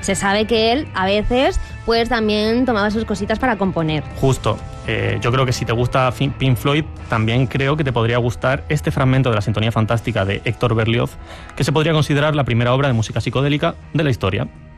se sabe que él a veces pues también tomaba sus cositas para componer. Justo. Yo creo que si te gusta Pink Floyd, también creo que te podría gustar este fragmento de la Sintonía Fantástica de Héctor Berlioz, que se podría considerar la primera obra de música psicodélica de la historia.